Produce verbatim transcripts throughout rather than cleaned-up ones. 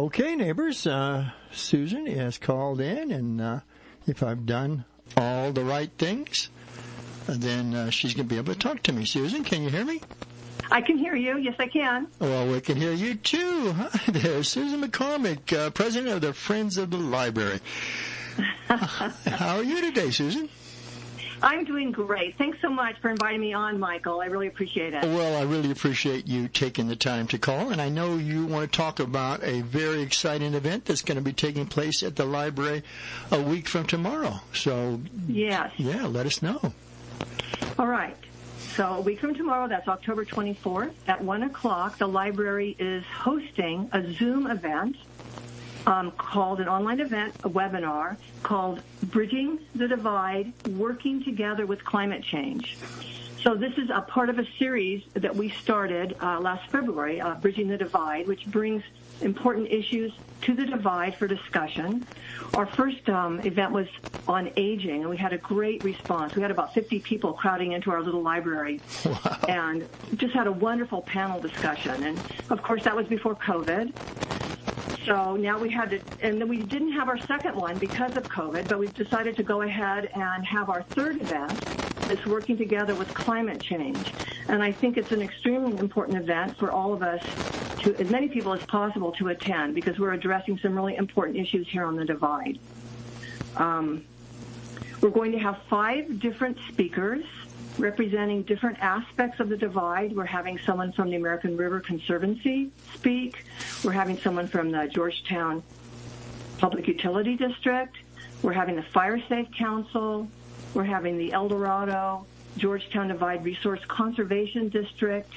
Okay, neighbors, uh, Susan has called in, and uh, if I've done all the right things, then uh, she's going to be able to talk to me. Susan, can you hear me? I can hear you. Yes, I can. Well, we can hear you, too. Hi there, Susan McCormick, uh, president of the Friends of the Library. How are you today, Susan? I'm doing great. Thanks so much for inviting me on, Michael. I really appreciate it. Well, I really appreciate you taking the time to call, and I know you want to talk about a very exciting event that's going to be taking place at the library a week from tomorrow. So, yes. Yeah, let us know. All right. So a week from tomorrow, that's October twenty-fourth, at one o'clock, the library is hosting a Zoom event um, called an online event, a webinar, called Bridging the Divide, Working Together with Climate Change. So this is a part of a series that we started uh, last February, uh, Bridging the Divide, which brings important issues to the divide for discussion. Our first um, event was on aging, and we had a great response. We had about fifty people crowding into our little library. Wow. And just had a wonderful panel discussion. And, of course, that was before COVID. So now we had to, and then we didn't have our second one because of COVID, but we've decided to go ahead and have our third event that's working together with climate change. And I think it's an extremely important event for all of us, to as many people as possible, to attend, because we're addressing some really important issues here on the divide. Um, we're going to have five different speakers representing different aspects of the divide. We're having someone from the American River Conservancy speak. We're having someone from the Georgetown Public Utility District. We're having the Fire Safe Council. We're having the El Dorado Georgetown Divide Resource Conservation District.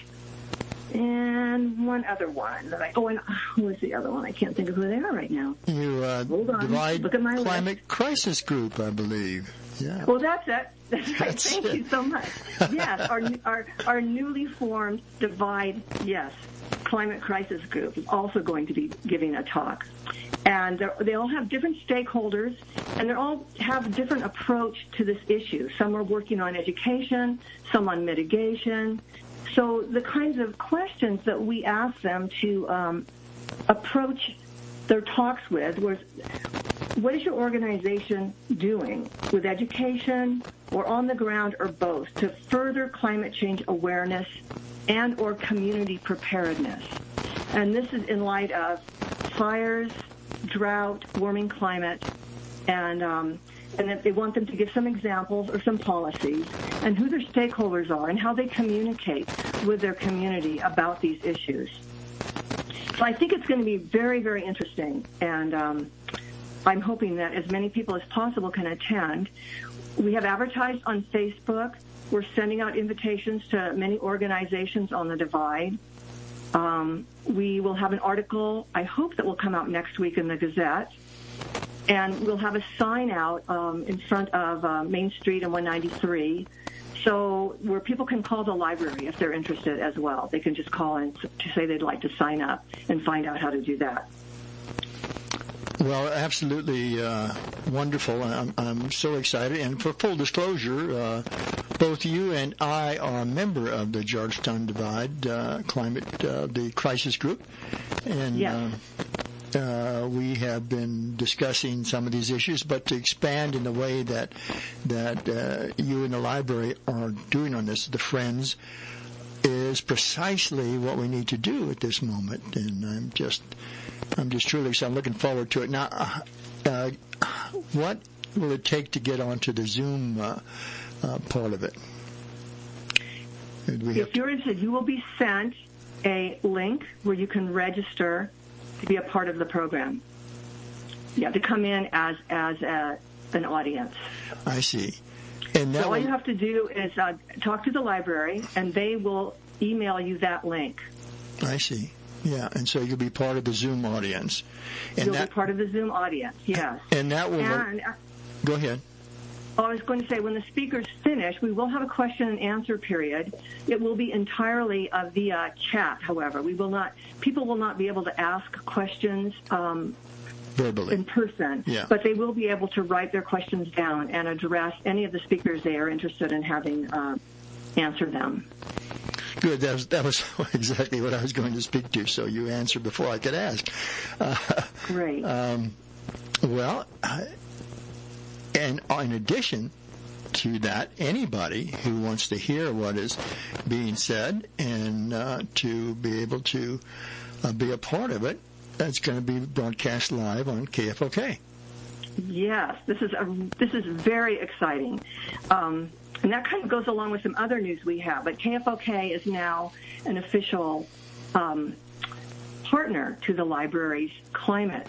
And one other one that I, oh, and who is the other one? I can't think of who they are right now. You, uh, Hold on. Divide Look at my Climate list. Crisis Group, I believe. Yeah. Well, that's it. That's right. That's Thank it. you so much. Yes, our, our our newly formed Divide, yes, Climate Crisis Group is also going to be giving a talk. And they all have different stakeholders, and they all have a different approach to this issue. Some are working on education, some on mitigation. So the kinds of questions that we ask them to um, approach their talks with was, what is your organization doing with education or on the ground or both to further climate change awareness and or community preparedness? And this is in light of fires, drought, warming climate, and um, and that they want them to give some examples or some policies and who their stakeholders are and how they communicate with their community about these issues. So I think it's going to be very, very interesting, and um, I'm hoping that as many people as possible can attend. We have advertised on Facebook. We're sending out invitations to many organizations on the divide. Um, we will have an article, I hope, that will come out next week in the Gazette. And we'll have a sign out um, in front of uh, Main Street and one ninety-three, so where people can call the library if they're interested as well. They can just call in to say they'd like to sign up and find out how to do that. Well, absolutely uh, wonderful. I'm, I'm so excited. And for full disclosure, uh, both you and I are a member of the Georgetown Divide uh, Climate, uh, the Crisis Group. And yes. uh, Uh, we have been discussing some of these issues, but to expand in the way that that uh, you in the library are doing on this, the Friends, is precisely what we need to do at this moment. And I'm just, I'm just truly excited. I'm looking forward to it. Now, uh, what will it take to get onto the Zoom uh, uh, part of it? We if you're interested, you will be sent a link where you can register to be a part of the program. Yeah, to come in as as a, an audience. I see. And so all will... you have to do is uh, talk to the library, and they will email you that link. I see. Yeah, and so you'll be part of the Zoom audience. And You'll that... be part of the Zoom audience, yes. And that will... And, uh, Go ahead. I was going to say, when the speakers finish, we will have a question and answer period. It will be entirely uh, via chat, however. We will not, people will not be able to ask questions um, verbally in person, yeah. but they will be able to write their questions down and address any of the speakers they are interested in having uh, answer them. Good. That was, that was exactly what I was going to speak to, so you answered before I could ask. Uh, Great. Um, well, uh, and in addition to that, anybody who wants to hear what is being said and uh, to be able to uh, be a part of it, it's going to be broadcast live on K F O K. Yes, this is a, this is very exciting. Um, and that kind of goes along with some other news we have. But K F O K is now an official um, partner to the library's climate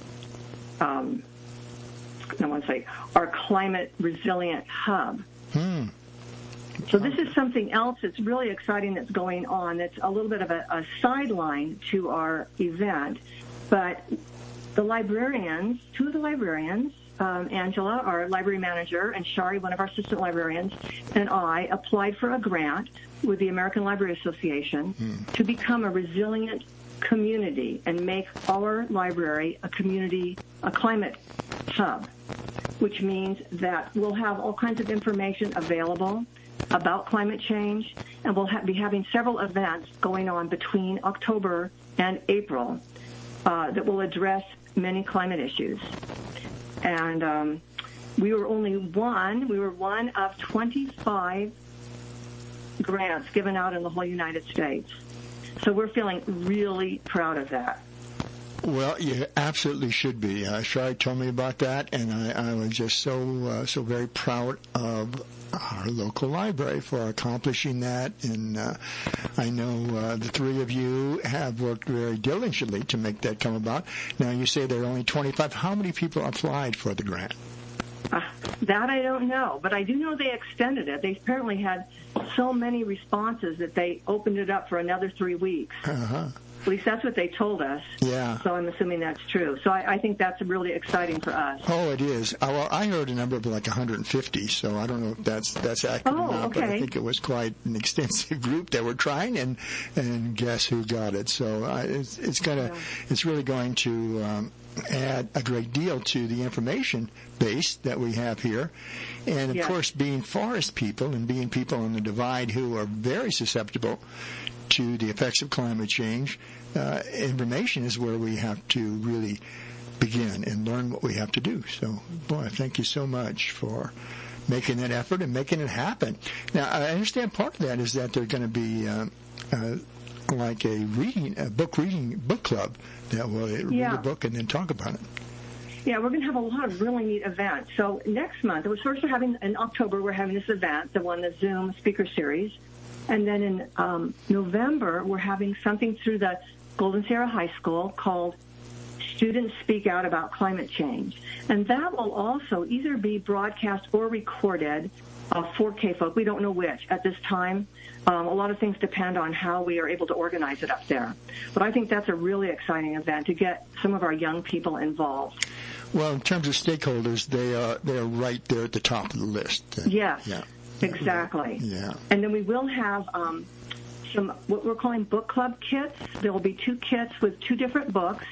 um I want to say, our climate resilient hub. Hmm. So this is something else that's really exciting that's going on. That's a little bit of a, a sideline to our event. But the librarians, two of the librarians, um, Angela, our library manager, and Shari, one of our assistant librarians, and I applied for a grant with the American Library Association hmm. to become a resilient community and make our library a community, a climate hub, which means that we'll have all kinds of information available about climate change, and we'll ha- be having several events going on between October and April uh, that will address many climate issues. And um, we were only one, we were one of twenty-five grants given out in the whole United States. So we're feeling really proud of that. Well, you absolutely should be. Uh, Shari told me about that, and I, I was just so uh, so very proud of our local library for accomplishing that. And uh, I know uh, the three of you have worked very diligently to make that come about. Now, you say there are only twenty-five. How many people applied for the grant? Uh, that I don't know, but I do know they extended it. They apparently had so many responses that they opened it up for another three weeks. Uh-huh. At least that's what they told us. Yeah. So I'm assuming that's true. So I, I think that's really exciting for us. Oh, it is. Oh, well, I heard a number of like one hundred fifty, so I don't know if that's that's accurate oh, or not, okay. but I think it was quite an extensive group that were trying, and and guess who got it? So uh, it's it's gonna yeah. it's really going to um, add a great deal to the information base that we have here. And, of yes. course, being forest people and being people on the divide who are very susceptible to the effects of climate change, uh, information is where we have to really begin and learn what we have to do. So, boy, thank you so much for making that effort and making it happen. Now, I understand part of that is that they're going to be uh, uh, like a reading, a book reading book club that will read yeah. a book and then talk about it. Yeah, we're going to have a lot of really neat events. So next month, we're first we're having in October, we're having this event, the one, the Zoom speaker series. And then in um, November, we're having something through the Golden Sierra High School called Students Speak Out About Climate Change. And that will also either be broadcast or recorded uh, for K F O K. We don't know which at this time. Um, a lot of things depend on how we are able to organize it up there. But I think that's a really exciting event to get some of our young people involved. Well, in terms of stakeholders, they are they are right there at the top of the list. Yes, yeah. exactly. Yeah. And then we will have um, some what we're calling book club kits. There will be two kits with two different books,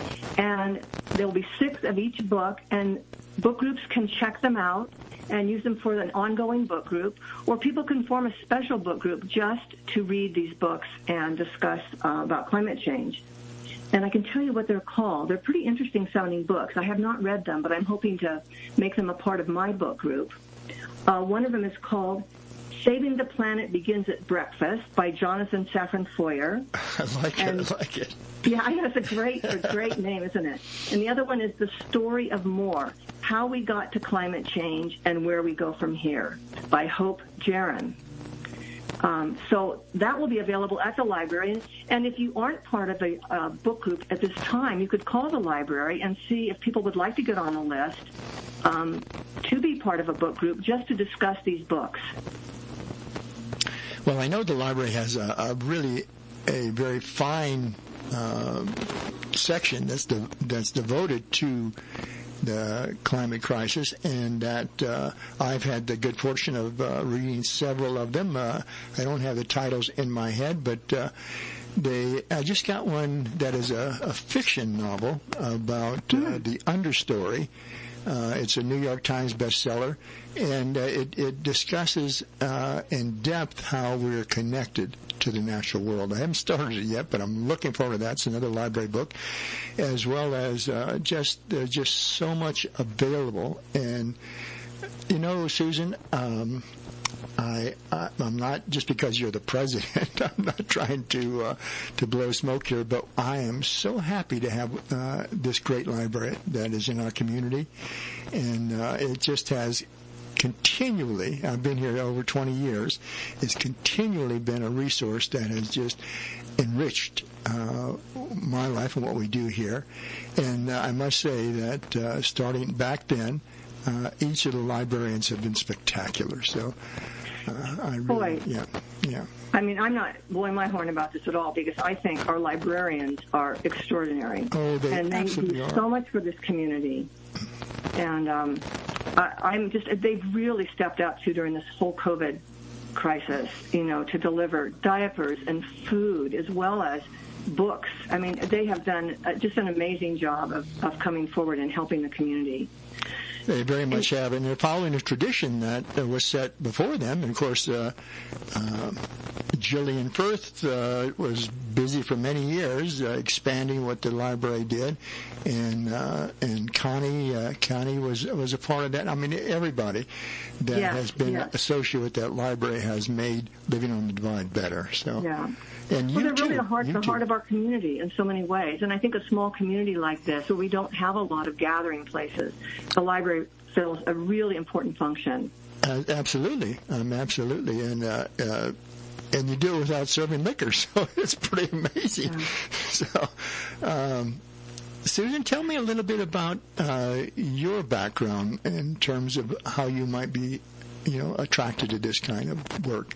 and there will be six of each book, and book groups can check them out and use them for an ongoing book group, or people can form a special book group just to read these books and discuss uh, about climate change. And I can tell you what they're called. They're pretty interesting sounding books. I have not read them, but I'm hoping to make them a part of my book group. Uh, one of them is called Saving the Planet Begins at Breakfast by Jonathan Safran Foer. I like and, it. I like it. Yeah, I know. It's a great, a great name, isn't it? And the other one is The Story of More, How We Got to Climate Change and Where We Go From Here by Hope Jaron. Um, so that will be available at the library. And if you aren't part of a uh, book group at this time, you could call the library and see if people would like to get on the list um, to be part of a book group just to discuss these books. Well, I know the library has a, a really a very fine uh, section that's de- that's devoted to the climate crisis, and that uh, I've had the good fortune of uh, reading several of them. Uh, I don't have the titles in my head, but uh, they I just got one that is a, a fiction novel about uh, the understory Uh, it's a New York Times bestseller, and uh, it, it discusses uh, in depth how we're connected to the natural world. I haven't started it yet, but I'm looking forward to that. It's another library book, as well as uh, just there's just so much available. And you know, Susan, um, I, I I'm not just because you're the president. I'm not trying to uh, to blow smoke here, but I am so happy to have uh, this great library that is in our community, and uh, it just has continually, I've been here over twenty years, it's continually been a resource that has just enriched uh, my life and what we do here. And uh, I must say that uh, starting back then, uh, each of the librarians have been spectacular. So uh, I really, Boy. yeah, yeah. I mean, I'm not blowing my horn about this at all because I think our librarians are extraordinary. Oh, they and they absolutely do are. so much for this community. And um, I, I'm just, they've really stepped up to during this whole COVID crisis, you know, to deliver diapers and food as well as books. I mean, they have done uh, just an amazing job of, of coming forward and helping the community. They very much have, and they're following a tradition that uh, was set before them. And of course, uh, uh, Jillian Firth uh, was busy for many years uh, expanding what the library did, and uh, and Connie uh, Connie was was a part of that. I mean, everybody that yes, has been yes. associated with that library has made Living on the Divide better. So, yeah. And you well, they're too. really the heart, you the too. heart of our community in so many ways. And I think a small community like this, where we don't have a lot of gathering places, the library fills a really important function. Uh, absolutely, um, absolutely, and uh, uh, and you do it without serving liquor, so it's pretty amazing. Yeah. So, um, Susan, tell me a little bit about uh, your background in terms of how you might be, you know, attracted to this kind of work.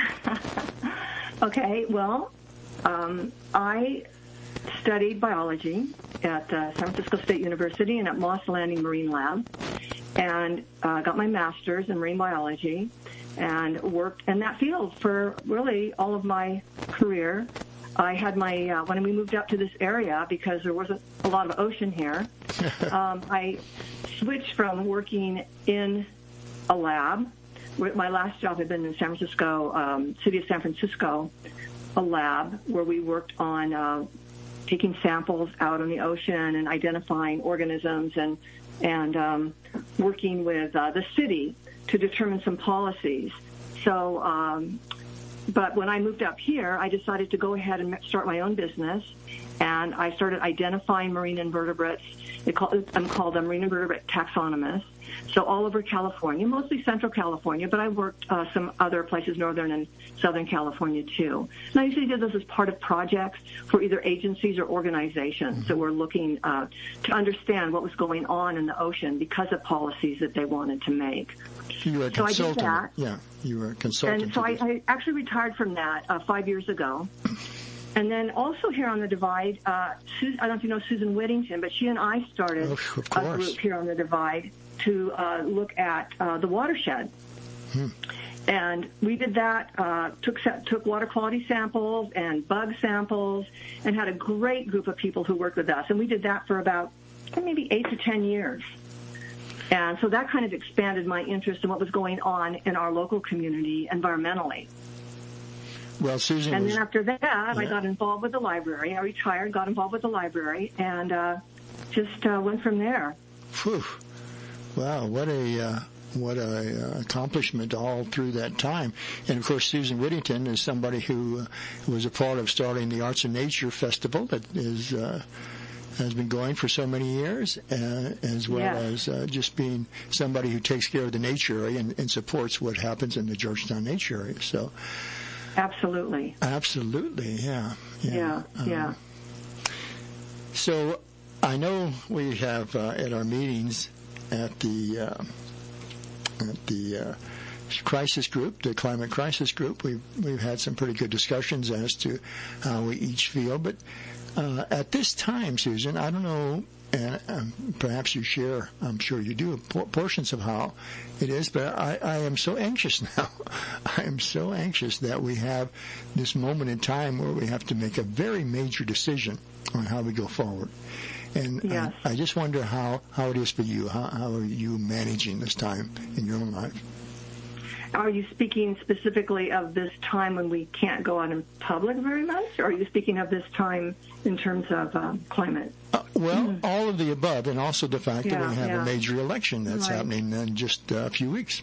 Okay, well, um, I studied biology at uh, San Francisco State University and at Moss Landing Marine Lab, and uh, got my master's in marine biology and worked in that field for really all of my career. I had my, uh, when we moved up to this area, because there wasn't a lot of ocean here, um, I switched from working in a lab. My last job had been in San Francisco, um, city of San Francisco, a lab where we worked on uh, taking samples out on the ocean and identifying organisms and and um, working with uh, the city to determine some policies. So, um, but when I moved up here, I decided to go ahead and start my own business, and I started identifying marine invertebrates. It call, I'm called a marine invertebrate taxonomist. So all over California, mostly Central California, but I worked uh, some other places, Northern and Southern California, too. And I usually did this as part of projects for either agencies or organizations. Mm-hmm. So we're looking uh, to understand what was going on in the ocean because of policies that they wanted to make. You were a so consultant. I did that. Yeah, you were a consultant. And so I, I actually retired from that uh, five years ago. And then also here on the Divide, uh, Susan, I don't know if you know Susan Whittington, but she and I started oh, of a group here on the Divide to uh, look at uh, the watershed. Hmm. And we did that, uh, took took water quality samples and bug samples, and had a great group of people who worked with us. And we did that for about maybe eight to ten years. And so that kind of expanded my interest in what was going on in our local community environmentally. Well, Susan and was, then after that, yeah. I got involved with the library. I retired, got involved with the library, and uh, just uh, went from there. Whew. Wow, what a uh, what a uh, accomplishment all through that time. And of course, Susan Whittington is somebody who uh, was a part of starting the Arts and Nature Festival that is uh, has been going for so many years, uh, as well yes. as uh, just being somebody who takes care of the nature area and, and supports what happens in the Georgetown nature area. So. Absolutely. Absolutely, yeah. Yeah, yeah. Um, yeah. So I know we have uh, at our meetings at the uh, at the uh, crisis group, the climate crisis group, we've we've had some pretty good discussions as to how we each feel. But uh, at this time, Susan, I don't know. And um, perhaps you share, I'm sure you do, portions of how it is, but I, I am so anxious now. I am so anxious that we have this moment in time where we have to make a very major decision on how we go forward. And yes. I, I just wonder how, how it is for you. How, how are you managing this time in your own life? Are you speaking specifically of this time when we can't go out in public very much, or are you speaking of this time in terms of um, climate? Uh, well, mm. all of the above, and also the fact yeah, that we have yeah. a major election that's right. happening in just a few weeks.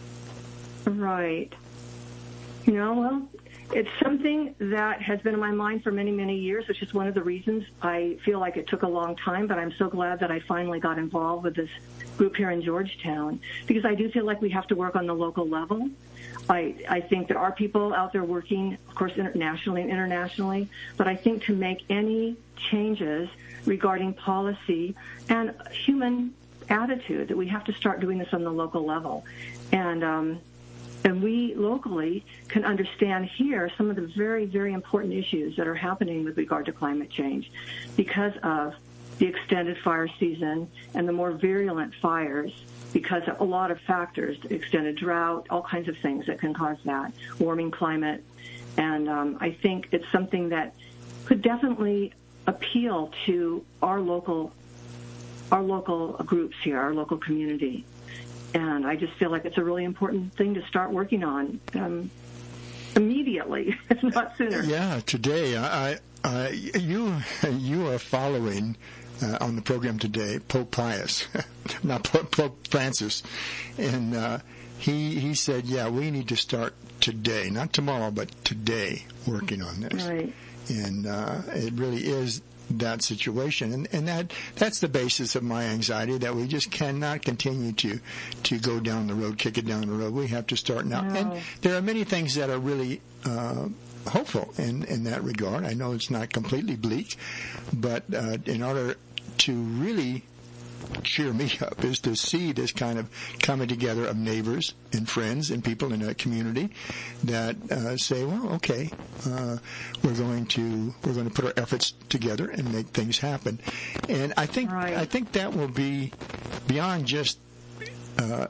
Right. You know, well, it's something that has been in my mind for many, many years, which is one of the reasons I feel like it took a long time, but I'm so glad that I finally got involved with this group here in Georgetown, because I do feel like we have to work on the local level. I, I think there are people out there working, of course, internationally and internationally, but I think to make any changes regarding policy and human attitude, that we have to start doing this on the local level. And um, and we locally can understand here some of the very, very important issues that are happening with regard to climate change because of the extended fire season and the more virulent fires, because of a lot of factors, extended drought, all kinds of things that can cause that, warming climate. And um, I think it's something that could definitely appeal to our local our local groups here, our local community. And I just feel like it's a really important thing to start working on um, immediately, if not sooner. Yeah, today, I, I, you, you are following uh, on the program today Pope Pius, not Pope, Pope Francis, and uh, he he said, yeah, we need to start today, not tomorrow, but today, working on this. Right. And uh, it really is that situation, and, and that that's the basis of my anxiety, that we just cannot continue to to go down the road, kick it down the road. We have to start now. No. And there are many things that are really uh, hopeful in, in that regard. I know it's not completely bleak, but uh, in order to really cheer me up is to see this kind of coming together of neighbors and friends and people in a community that uh, say, well, okay, uh, we're going to we're going to put our efforts together and make things happen. And I think right. I think that will be beyond just uh,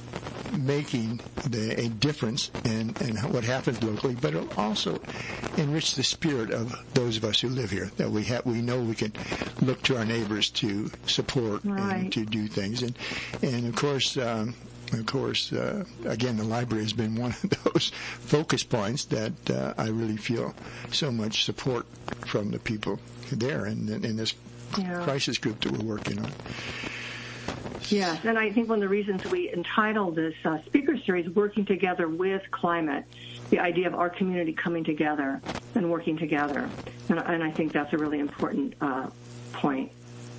making the, a difference in, in what happens locally, but it'll also enrich the spirit of those of us who live here, that we have, we know we can look to our neighbors to support right. and to do things. And, and of course, um, of course, uh, again, the library has been one of those focus points that uh, I really feel so much support from the people there in, in this yeah. crisis group that we're working on. Yes, and I think one of the reasons we entitled this uh, speaker series, Working Together with Climate, the idea of our community coming together and working together. And, and I think that's a really important uh, point.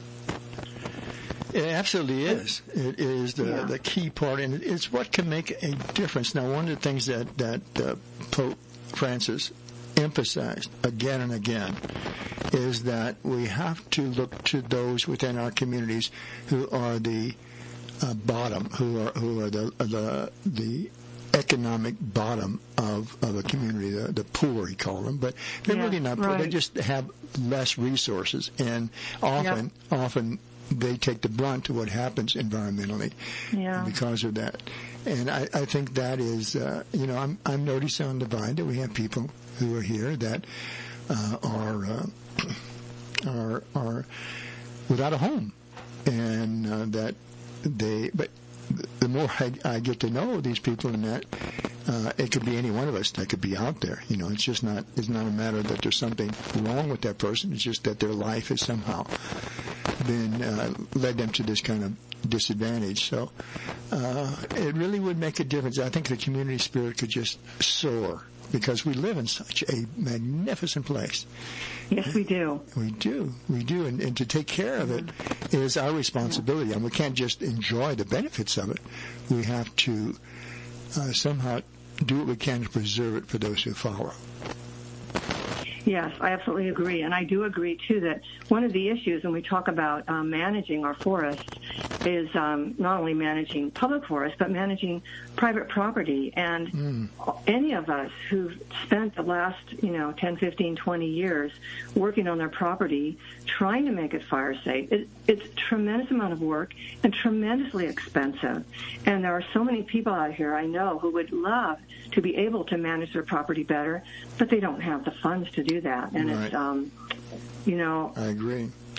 It absolutely is. It is the, yeah. the key part, and it's what can make a difference. Now, one of the things that, that uh, Pope Francis emphasized again and again is that we have to look to those within our communities who are the uh, bottom, who are who are the the the economic bottom of, of a community, the, the poor, he called them, but they're yeah, really not poor. right. They just have less resources, and often yep. often they take the brunt of what happens environmentally yeah. because of that. And I, I think that is, uh, you know, I'm I'm noticing on Divine that we have people who are here that uh, are uh, are are without a home, and uh, that they. But the more I, I get to know these people, and that uh, it could be any one of us that could be out there. You know, it's just not. It's not a matter that there's something wrong with that person. It's just that their life has somehow been uh, led them to this kind of disadvantage. So uh, it really would make a difference. I think the community spirit could just soar, because we live in such a magnificent place. Yes, we do. We do. We do. And, and to take care of it is our responsibility. And we can't just enjoy the benefits of it. We have to uh, somehow do what we can to preserve it for those who follow. Yes, I absolutely agree. And I do agree, too, that one of the issues when we talk about um, managing our forests is um, not only managing public forests, but managing private property. And mm. any of us who've spent the last, you know, ten, fifteen, twenty years working on their property, trying to make it fire safe, it, it's a tremendous amount of work and tremendously expensive. And there are so many people out here I know who would love to be able to manage their property better, but they don't have the funds to do that. And right. it's, um, you know. I agree.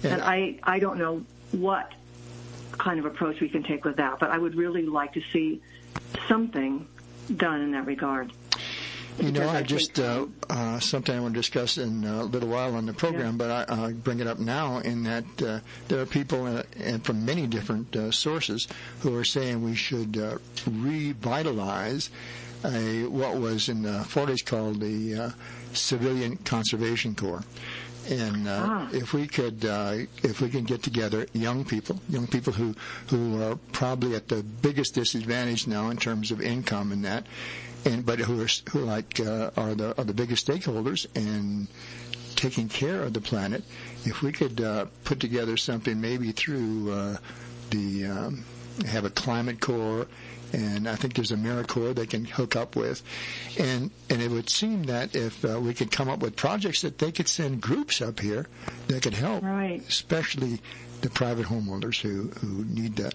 And, and I, I don't know what kind of approach we can take with that, but I would really like to see something done in that regard. You know, I just, uh, uh, something I want to discuss in a little while on the program, yeah. but I, I bring it up now in that uh, there are people uh, and from many different uh, sources who are saying we should uh, revitalize a, what was in the forties called the uh, Civilian Conservation Corps. And uh, ah. if we could, uh, if we can get together young people, young people who, who are probably at the biggest disadvantage now in terms of income and that, and but who are who like uh, are the are the biggest stakeholders in taking care of the planet. If we could uh, put together something maybe through uh, the um, have a climate corps, and I think there's a AmeriCorps they can hook up with, and and it would seem that if uh, we could come up with projects that they could send groups up here that could help, right. especially the private homeowners who who need that.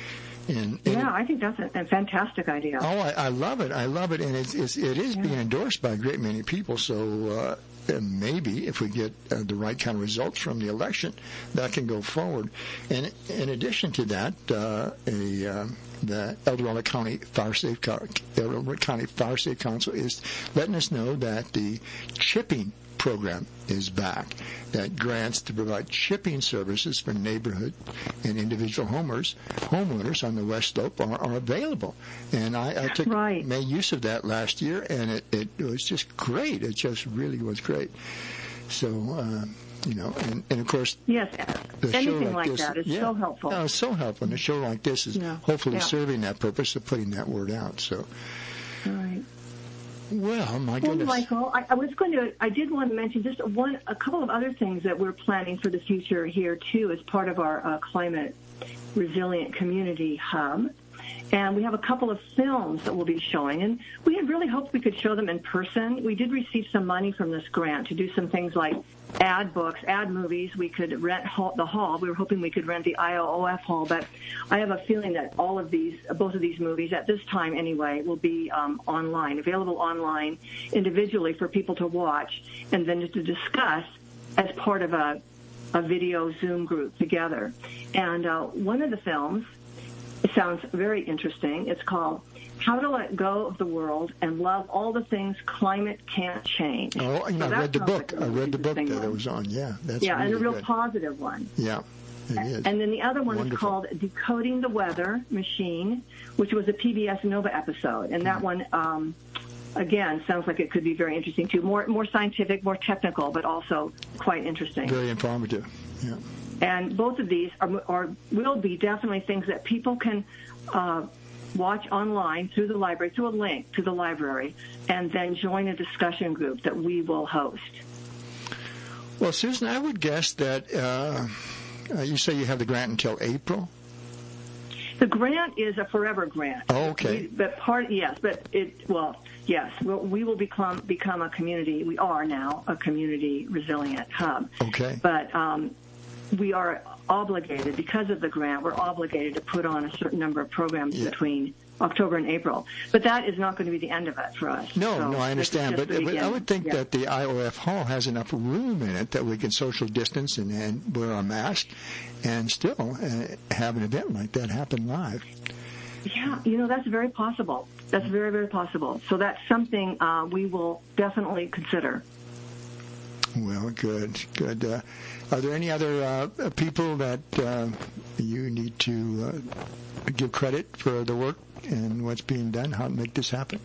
And, and yeah, I think that's a, a fantastic idea. Oh, I, I love it. I love it. And it's, it's, it is yeah. being endorsed by a great many people. So uh, maybe if we get uh, the right kind of results from the election, that can go forward. And in addition to that, uh, a, uh, the El Dorado County Fire Safe El Dorado County Fire Safe Council is letting us know that the chipping program is back, that grants to provide shipping services for neighborhood and individual homeowners homeowners on the West Slope are, are available. And I, I took right. made use of that last year, and it, it was just great. It just really was great. So, uh, you know, and, and of course, yes, anything like, like this, that is yeah, so helpful. No, it's so helpful. And a show like this is yeah. hopefully yeah. serving that purpose of putting that word out. So. All right. Well, my well, goodness. Michael, I, I was going to, I did want to mention just one, a couple of other things that we're planning for the future here, too, as part of our uh, Climate Resilient Community Hub. And we have a couple of films that we'll be showing. And we had really hoped we could show them in person. We did receive some money from this grant to do some things like ad books, ad movies. We could rent hall, the hall. We were hoping we could rent the I O O F hall. But I have a feeling that all of these, both of these movies, at this time anyway, will be um, online, available online individually for people to watch and then to discuss as part of a, a video Zoom group together. And uh, one of the films, it sounds very interesting. It's called How to Let Go of the World and Love All the Things Climate Can't Change. Oh, you know, so I read the book. Like I read the book that one. it was on. Yeah, that's yeah, really and a real good. positive one. Yeah, it is. And then the other one Wonderful. is called Decoding the Weather Machine, which was a P B S Nova episode. And that one, um, again, sounds like it could be very interesting, too. More, more scientific, more technical, but also quite interesting. Very informative, yeah. And both of these are, are will be definitely things that people can uh, watch online through the library, through a link to the library, and then join a discussion group that we will host. Well, Susan, I would guess that uh, uh, you say you have the grant until April? The grant is a forever grant. Oh, okay. We, but part, yes, but it, well, yes, we'll, we will become become a community. We are now a community resilient hub. Okay. But um, we are obligated, because of the grant, we're obligated to put on a certain number of programs yeah. between October and April. But that is not going to be the end of it for us. No, so no, I understand. But, but I would think yeah. that the I O F hall has enough room in it that we can social distance and, and wear a mask and still uh, have an event like that happen live. Yeah, you know, that's very possible. That's very, very possible. So that's something uh, we will definitely consider. Well, good, good. Uh, are there any other uh, people that uh, you need to uh, give credit for the work and what's being done, how to make this happen?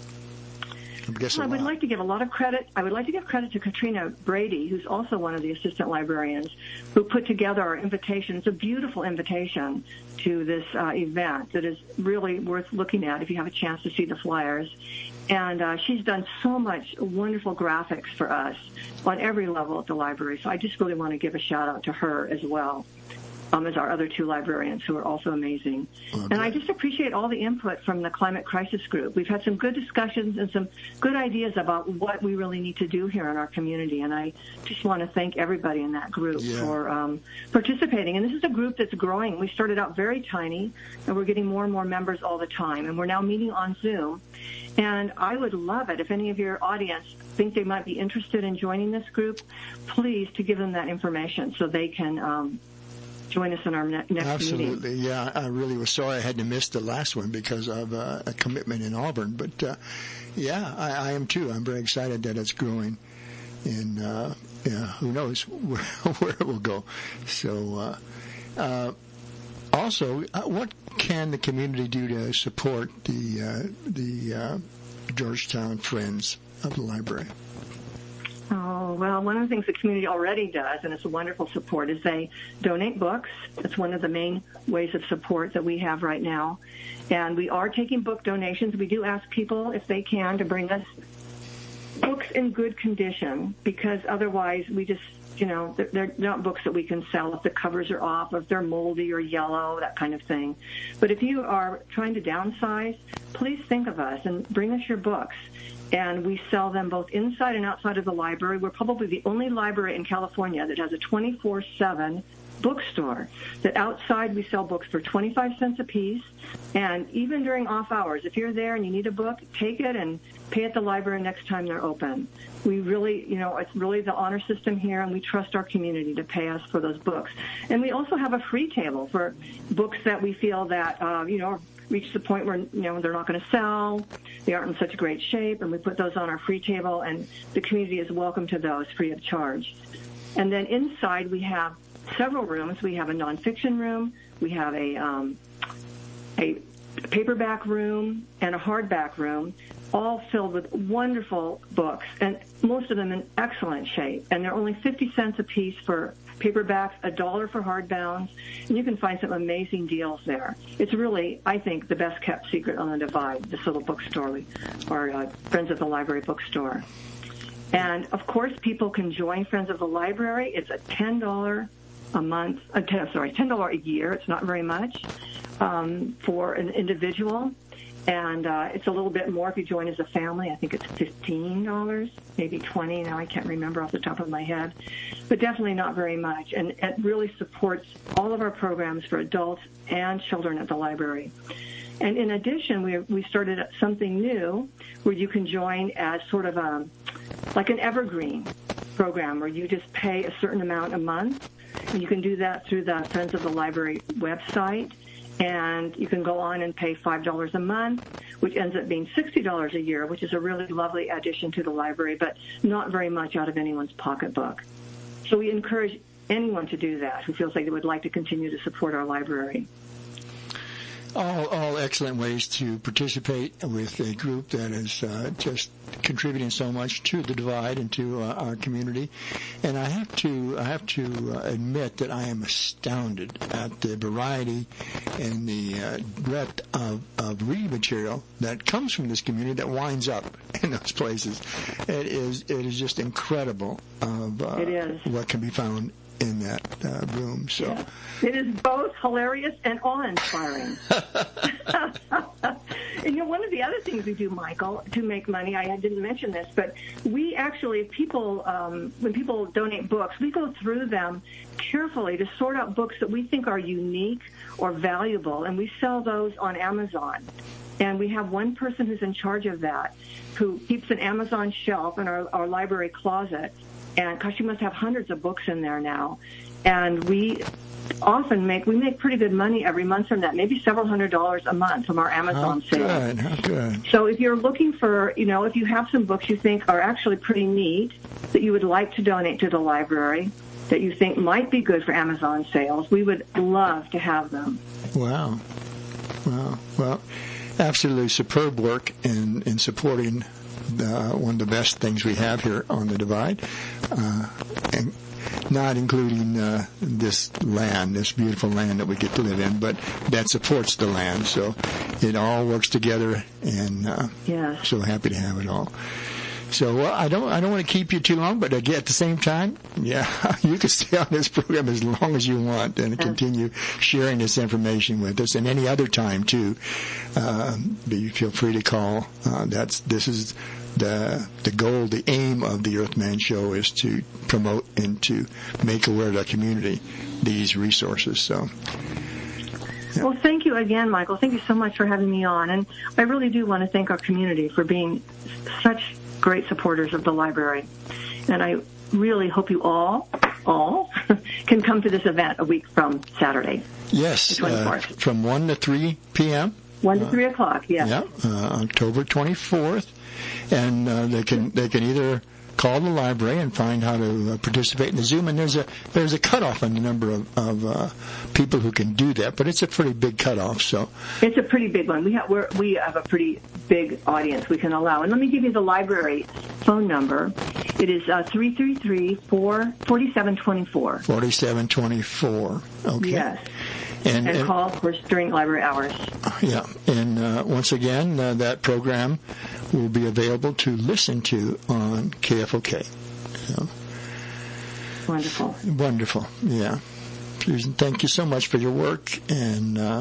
I, guess I would like to give a lot of credit. I would like to give credit to Katrina Brady, who's also one of the assistant librarians, who put together our invitation. It's a beautiful invitation to this uh, event that is really worth looking at if you have a chance to see the flyers. And uh, she's done so much wonderful graphics for us on every level at the library. So I just really want to give a shout out to her as well. Um, as our other two librarians, who are also amazing. Okay. And I just appreciate all the input from the Climate Crisis Group. We've had some good discussions and some good ideas about what we really need to do here in our community, and I just want to thank everybody in that group yeah. for um, participating. And this is a group that's growing. We started out very tiny, and we're getting more and more members all the time, and we're now meeting on Zoom. And I would love it if any of your audience think they might be interested in joining this group, please to give them that information so they can um, join us in our ne- next Absolutely, meeting. yeah. I really was sorry I had to miss the last one because of uh, a commitment in Auburn. But, uh, yeah, I, I am too. I'm very excited that it's growing. And, uh, yeah, who knows where, where it will go. So, uh, uh, also, uh, what can the community do to support the, uh, the uh, Georgetown Friends of the Library? Oh, well, one of the things the community already does, and it's a wonderful support, is they donate books. That's one of the main ways of support that we have right now. And we are taking book donations. We do ask people, if they can, to bring us books in good condition, because otherwise we just, you know, they're, they're not books that we can sell if the covers are off, if they're moldy or yellow, that kind of thing. But if you are trying to downsize, please think of us and bring us your books. And we sell them both inside and outside of the library. We're probably the only library in California that has a twenty-four seven bookstore. That outside we sell books for twenty-five cents a piece. And even during off hours, if you're there and you need a book, take it and pay at the library next time they're open. We really, you know, it's really the honor system here, and we trust our community to pay us for those books. And we also have a free table for books that we feel that, uh, you know, reach the point where, you know, they're not going to sell, they aren't in such great shape, and we put those on our free table, and the community is welcome to those free of charge. And then inside we have several rooms. We have a nonfiction room, we have a um, a paperback room, and a hardback room, all filled with wonderful books, and most of them in excellent shape. And they're only fifty cents a piece for paperbacks, a dollar for hardbounds, and you can find some amazing deals there. It's really, I think, the best kept secret on the Divide, this little bookstore, we, our uh, Friends of the Library bookstore. And, of course, people can join Friends of the Library. It's a ten dollars a month, uh, ten, sorry, ten dollars a year. It's not very much um, for an individual. And uh, it's a little bit more if you join as a family. I think it's fifteen dollars, maybe twenty dollars. Now I can't remember off the top of my head. But definitely not very much. And it really supports all of our programs for adults and children at the library. And in addition, we we started something new where you can join as sort of a, like an evergreen program where you just pay a certain amount a month. And you can do that through the Friends of the Library website. And you can go on and pay five dollars a month, which ends up being sixty dollars a year, which is a really lovely addition to the library, but not very much out of anyone's pocketbook. So we encourage anyone to do that who feels like they would like to continue to support our library. All, all excellent ways to participate with a group that is uh, just contributing so much to the Divide and to uh, our community. And I have to I have to uh, admit that I am astounded at the variety and the uh, breadth of, of reading material that comes from this community that winds up in those places. It is it is just incredible of uh, it is. what can be found in that uh, room. So yeah. It is both hilarious and awe-inspiring. And you know, one of the other things we do, Michael, to make money, I didn't mention this, but we actually, if people, um, when people donate books, we go through them carefully to sort out books that we think are unique or valuable, and we sell those on Amazon. And we have one person who's in charge of that, who keeps an Amazon shelf in our, our library closet. And gosh, you must have hundreds of books in there now. And we often make, we make pretty good money every month from that, maybe several hundred dollars a month from our Amazon how sales. Good, how good. So if you're looking for, you know, if you have some books you think are actually pretty neat that you would like to donate to the library, that you think might be good for Amazon sales, we would love to have them. Wow. Wow. Well, absolutely superb work in, in supporting Uh, one of the best things we have here on the Divide, uh, and not including uh, this land, this beautiful land that we get to live in, but that supports the land. So it all works together, and uh, yes. so happy to have it all. So well, I don't I don't want to keep you too long, but again, at the same time, yeah, you can stay on this program as long as you want and continue sharing this information with us, and any other time too. Uh, you feel free to call. Uh, that's this is the the goal, the aim of the Earthman Show is to promote and to make aware of the community these resources. So. Yeah. Well, thank you again, Michael. Thank you so much for having me on, and I really do want to thank our community for being such great supporters of the library. And I really hope you all, all, can come to this event a week from Saturday. Yes, the twenty-fourth. Uh, from one to three p.m. one to three o'clock, yes. Yeah, uh, October twenty-fourth. And uh, they can they can either call the library and find how to uh, participate in the Zoom. And there's a there's a cutoff on the number of, of uh, people who can do that, but it's a pretty big cutoff. So it's a pretty big one. We have we're, we have a pretty big audience we can allow. And let me give you the library phone number. It is uh, three three three, four four seven two four. forty-seven twenty-four. Okay. Yes. And, and, and call, of course, during library hours. Yeah. And uh, once again, uh, that program will be available to listen to on K F O K. So, wonderful. Wonderful. Yeah. Susan, thank you so much for your work. And uh,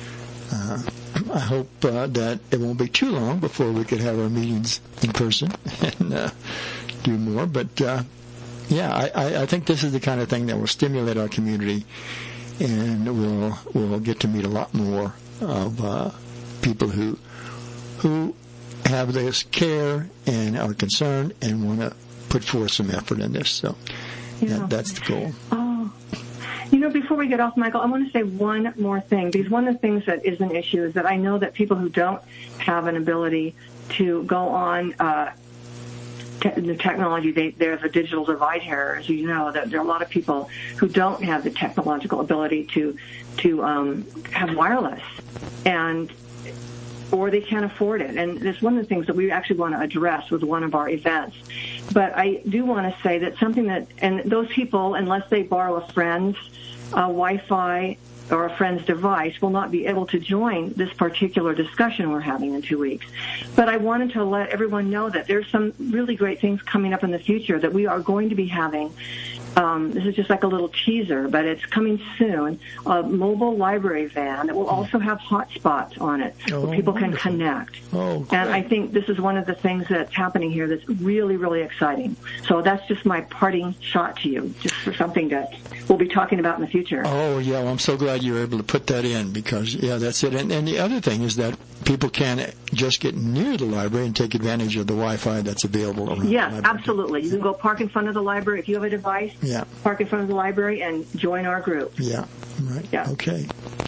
uh, I hope uh, that it won't be too long before we could have our meetings in person and uh, do more. But, uh, yeah, I, I think this is the kind of thing that will stimulate our community. And we'll we'll get to meet a lot more of uh, people who who have this care and are concerned and want to put forth some effort in this. So yeah. that, that's the goal. Oh, you know, before we get off, Michael, I want to say one more thing. Because one of the things that is an issue is that I know that people who don't have an ability to go on uh, te- the technology, they, there's a digital divide here, as you know, that there are a lot of people who don't have the technological ability to to um, have wireless, and or they can't afford it. And it's one of the things that we actually want to address with one of our events. But I do want to say that something that, and those people, unless they borrow a friend's uh, Wi-Fi or a friend's device, will not be able to join this particular discussion we're having in two weeks. But I wanted to let everyone know that there's some really great things coming up in the future that we are going to be having. Um, this is just like a little teaser, but it's coming soon. A mobile library van that will also have hotspots on it oh, where people can wonderful. connect. Oh, and I think this is one of the things that's happening here that's really, really exciting. So that's just my parting shot to you, just for something that we'll be talking about in the future. Oh, yeah, well, I'm so glad you were able to put that in because, yeah, that's it. And, and the other thing is that people can just get near the library and take advantage of the Wi-Fi that's available around yes, the library. absolutely. You can go park in front of the library. If you have a device, yeah. park in front of the library and join our group. Yeah, right. Yeah. Okay.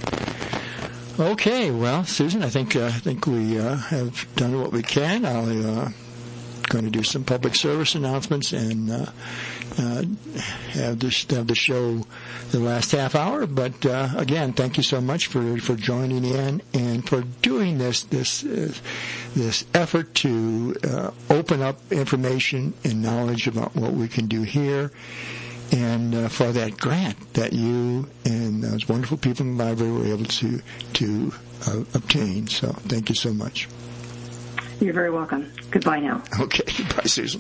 Okay, well, Susan, I think uh, I think we uh, have done what we can. I'm uh, going to do some public service announcements and uh, uh, have this have the show the last half hour. But uh, again, thank you so much for, for joining in and for doing this this uh, this effort to uh, open up information and knowledge about what we can do here. And uh, for that grant that you and those wonderful people in the library were able to to uh, obtain. So thank you so much. You're very welcome. Goodbye now. Okay. Goodbye, Susan.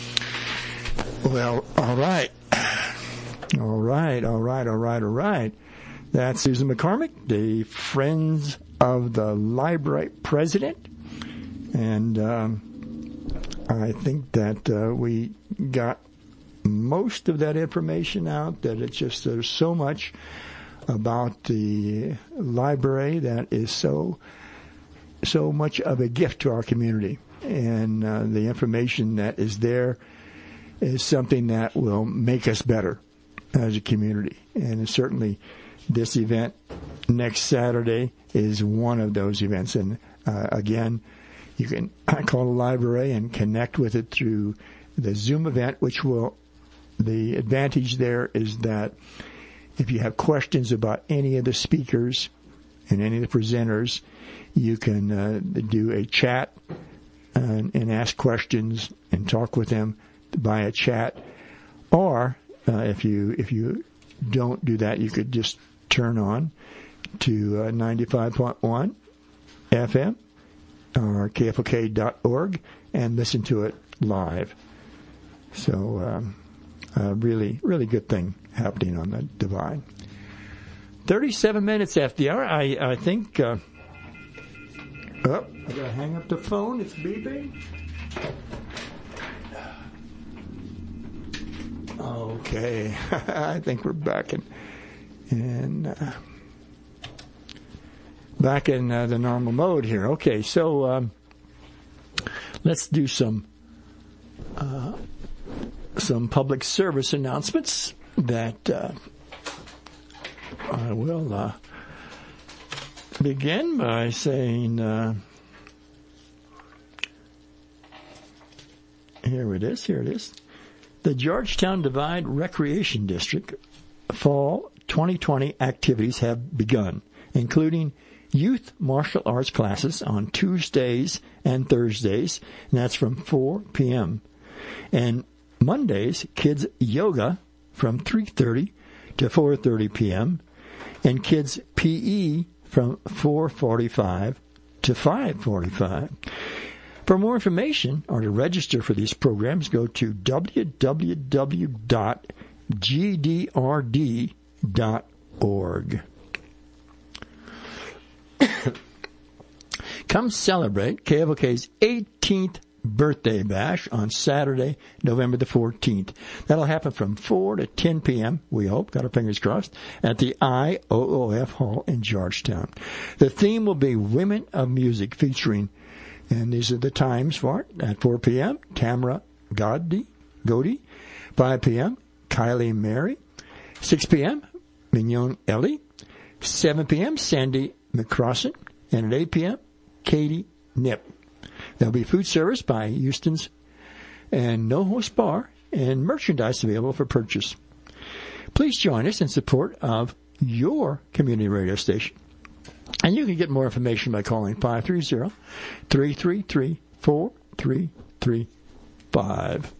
Well, all right. All right, all right, all right, all right. That's Susan McCormick, the Friends of the Library president. And um, I think that uh, we got most of that information out, that it's just there's so much about the library that is so so much of a gift to our community, and uh, the information that is there is something that will make us better as a community. And certainly this event next Saturday is one of those events. And uh, again, you can call the library and connect with it through the Zoom event, which will the advantage there is that if you have questions about any of the speakers and any of the presenters, you can uh, do a chat and, and ask questions and talk with them by a chat. Or uh, if you if you don't do that, you could just turn on to uh, ninety-five point one F M or K F O K dot org and listen to it live. So um, a really, really good thing happening on the Divide. thirty-seven minutes after the hour. I, I think... Uh, oh, I got to hang up the phone. It's beeping. Okay. I think we're back in... in uh, back in uh, the normal mode here. Okay, so um, let's do some some public service announcements that uh, I will uh, begin by saying, uh, here it is, here it is. The Georgetown Divide Recreation District Fall twenty twenty activities have begun, including youth martial arts classes on Tuesdays and Thursdays, and that's from four p.m. And Mondays, kids yoga from three thirty to four thirty p.m. and kids P E from four forty-five to five forty-five. For more information or to register for these programs, go to w w w dot g d r d dot org. Come celebrate K F O K's eighteenth birthday bash on Saturday, November the fourteenth. That'll happen from four to ten p.m., we hope, got our fingers crossed, at the I O O F Hall in Georgetown. The theme will be Women of Music, featuring, and these are the times for it, at four p.m., Tamara Goddy, Godey, five p.m., Kylie Mary, six p.m., Mignon Ellie, seven p.m., Sandy McCrossan, and at eight p.m., Katie Nip. There'll be food service by Houston's and No Host Bar and merchandise available for purchase. Please join us in support of your community radio station. And you can get more information by calling five three zero, three three three, four three three five.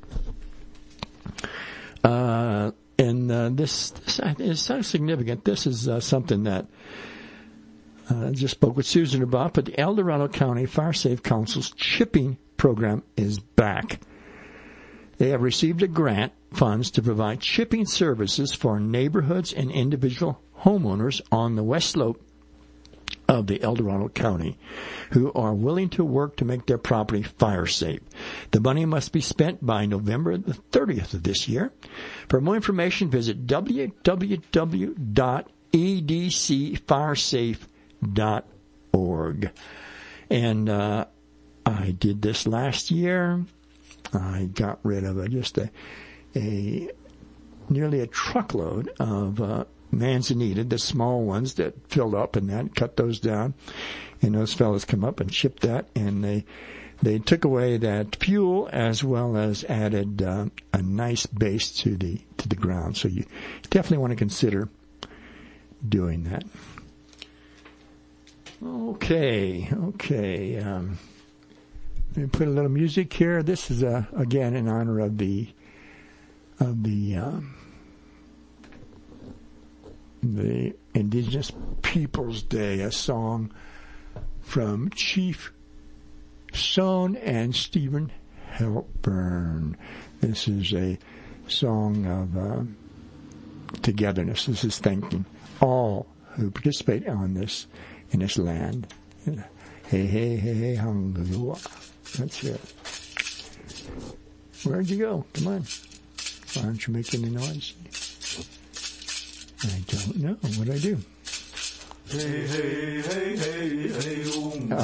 Uh, and uh, this, this is so significant. This is uh, something that uh, I just spoke with Susan about, but the El Dorado County Fire Safe Council's chipping program is back. They have received a grant funds to provide chipping services for neighborhoods and individual homeowners on the west slope of the El Dorado County who are willing to work to make their property fire safe. The money must be spent by November the thirtieth of this year. For more information, visit w w w dot e d c firesafe dot org. And uh, I did this last year. I got rid of a, just a, a nearly a truckload of uh, manzanita, the small ones that filled up, and that cut those down. And those fellas come up and chipped that, and they they took away that fuel as well as added uh, a nice base to the to the ground. So you definitely want to consider doing that. Okay, okay. Um, let me put a little music here. This is uh, again in honor of the of the. Um, the Indigenous Peoples Day, a song from Chief Son and Stephen Halpern. This is a song of uh, togetherness. This is thanking all who participate on this, in this land. Hey, hey, hey, hey, hungua. That's it. Where'd you go? Come on. Why aren't you making any noise? I don't know. What'd I do? Hey, hey, hey, hey, hey, oh.